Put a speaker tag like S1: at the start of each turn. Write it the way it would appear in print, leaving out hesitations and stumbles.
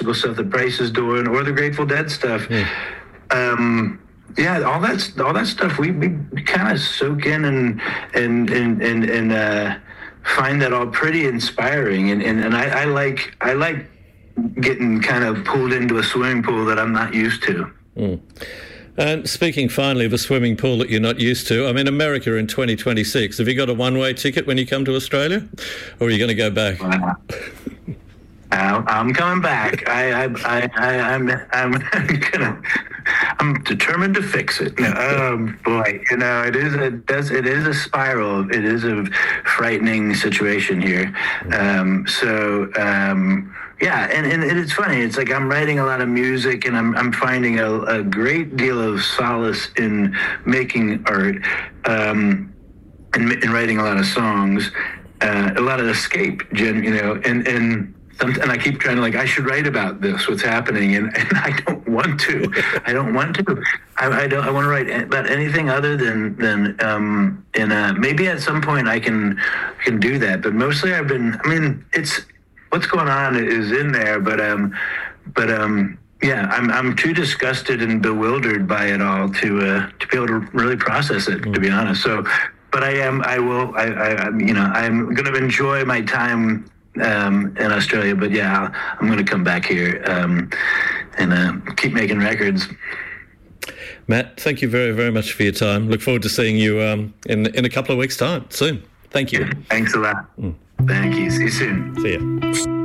S1: stuff that Price is doing, or the Grateful Dead stuff. Yeah, all that stuff we kind of soak in and find that all pretty inspiring, and I like getting kind of pulled into a swimming pool that I'm not used to.
S2: And speaking finally of a swimming pool that you're not used to, I mean, America in 2026, have you got a one-way ticket when you come to Australia, or are you going to go back?
S1: I'm coming back. I'm determined to fix it. Boy, it is a spiral. It is a frightening situation here. Yeah, and it's funny. It's like I'm writing a lot of music, and I'm finding a great deal of solace in making art, and writing a lot of songs, a lot of escape, and I keep trying to, I should write about this, what's happening, and I don't want to. I want to write about anything other than maybe at some point I can do that. But mostly it's what's going on is in there, but yeah, I'm too disgusted and bewildered by it all to be able to really process it, to be honest. So, but I'm going to enjoy my time in Australia, but yeah, I'm going to come back here and keep making records.
S2: Matt, thank you very, very much for your time. Look forward to seeing you in a couple of weeks' time soon. Thank you.
S1: Thanks a lot. Thank you. See you soon.
S2: See ya.